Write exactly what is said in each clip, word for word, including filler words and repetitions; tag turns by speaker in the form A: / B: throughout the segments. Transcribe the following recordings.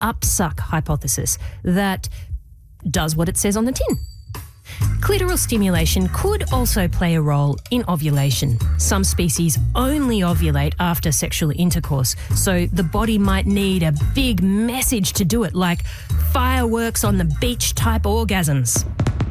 A: upsuck hypothesis that does what it says on the tin. Clitoral stimulation could also play a role in ovulation. Some species only ovulate after sexual intercourse, so the body might need a big message to do it, like fireworks on the beach type orgasms.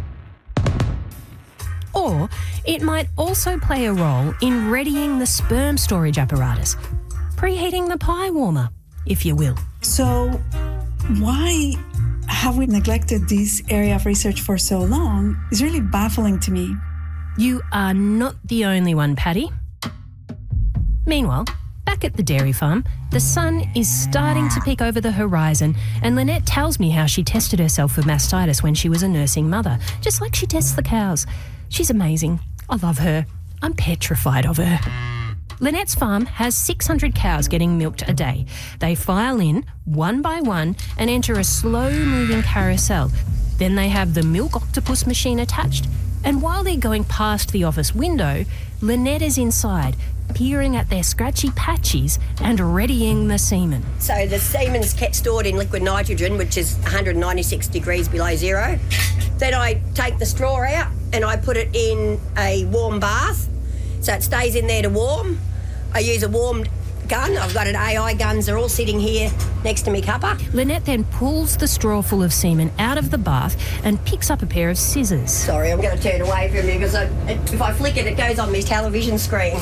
A: Or it might also play a role in readying the sperm storage apparatus, preheating the pie warmer, if you will.
B: So why have we neglected this area of research for so long? It's really baffling to me.
A: You are not the only one, Patty. Meanwhile, back at the dairy farm, the sun is starting to peek over the horizon, and Lynette tells me how she tested herself for mastitis when she was a nursing mother, just like she tests the cows. She's amazing. I love her. I'm petrified of her. Lynette's farm has six hundred cows getting milked a day. They file in one by one and enter a slow-moving carousel. Then they have the milk octopus machine attached. And while they're going past the office window, Lynette is inside, peering at their scratchy patches and readying the semen.
C: So the semen's kept stored in liquid nitrogen, which is one hundred ninety-six degrees below zero. Then I take the straw out and I put it in a warm bath, so it stays in there to warm. I use a warmed gun. I've got an A I guns. They're all sitting here next to me cuppa.
A: Lynette then pulls the straw full of semen out of the bath and picks up a pair of scissors.
C: Sorry, I'm going to turn away from you because I, if I flick it, it goes on my television screen.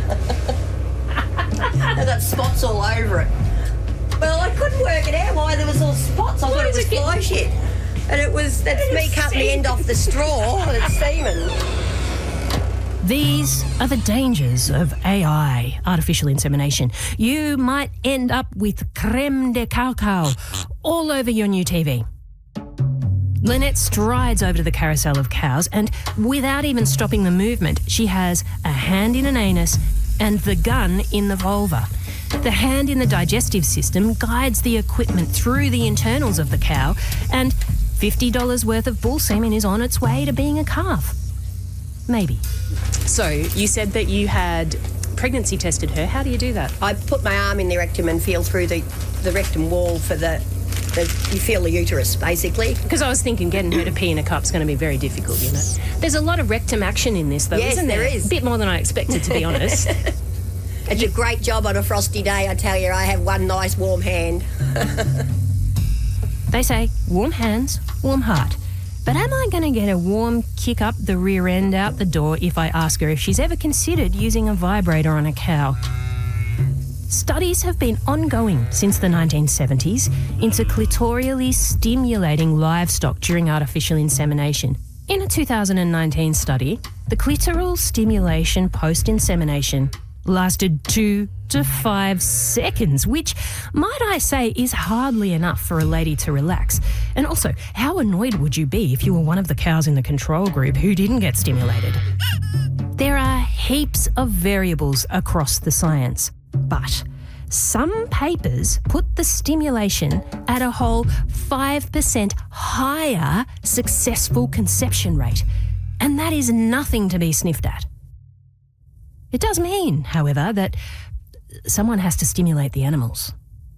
C: I've got spots all over it. Well, I couldn't work it out why there was all spots. I thought it was fly shit. And it was, that's me cutting the end off the straw and it's semen.
A: These are the dangers of A I, artificial insemination. You might end up with creme de cacao all over your new T V. Lynette strides over to the carousel of cows and, without even stopping the movement, she has a hand in an anus and the gun in the vulva. The hand in the digestive system guides the equipment through the internals of the cow, and fifty dollars worth of bull semen is on its way to being a calf. Maybe.
D: So you said that you had pregnancy tested her. How do you do that?
C: I put my arm in the rectum and feel through the, the rectum wall for the, the... You feel the uterus, basically.
A: Because I was thinking getting her to pee in a cup's going to be very difficult, you know. There's a lot of rectum action in this, though,
C: yes,
A: isn't there?
C: there is.
A: A bit more than I expected, to be honest.
C: It's a great job on a frosty day, I tell you. I have one nice warm hand.
A: They say warm hands, warm heart. But am I going to get a warm kick up the rear end out the door if I ask her if she's ever considered using a vibrator on a cow? Studies have been ongoing since the nineteen seventies into clitorially stimulating livestock during artificial insemination. In a two thousand nineteen study, the clitoral stimulation post-insemination lasted two to five seconds, which, might I say, is hardly enough for a lady to relax. And also, how annoyed would you be if you were one of the cows in the control group who didn't get stimulated? There are heaps of variables across the science, but some papers put the stimulation at a whole five percent higher successful conception rate, and that is nothing to be sniffed at. It does mean, however, that someone has to stimulate the animals.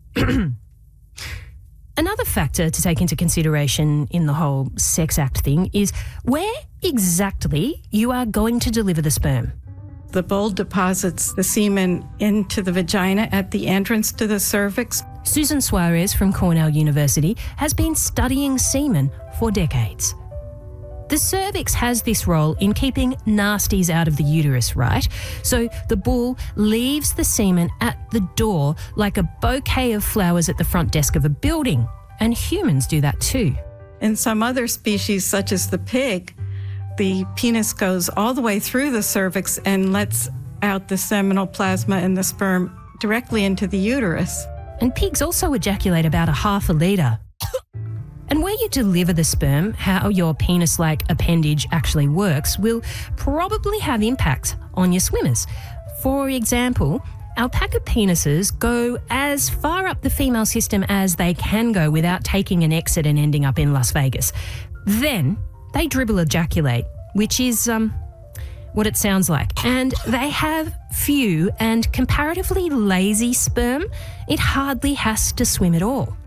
A: Another factor to take into consideration in the whole sex act thing is where exactly you are going to deliver the sperm.
E: The bowl deposits the semen into the vagina at the entrance to the cervix.
A: Susan Suarez from Cornell University has been studying semen for decades. The cervix has this role in keeping nasties out of the uterus, right? So the bull leaves the semen at the door like a bouquet of flowers at the front desk of a building. And humans do that too.
E: In some other species, such as the pig, the penis goes all the way through the cervix and lets out the seminal plasma and the sperm directly into the uterus.
A: And pigs also ejaculate about a half a litre. And where you deliver the sperm, how your penis-like appendage actually works, will probably have impacts on your swimmers. For example, alpaca penises go as far up the female system as they can go without taking an exit and ending up in Las Vegas. Then they dribble ejaculate, which is um, what it sounds like. And they have few and comparatively lazy sperm. It hardly has to swim at all.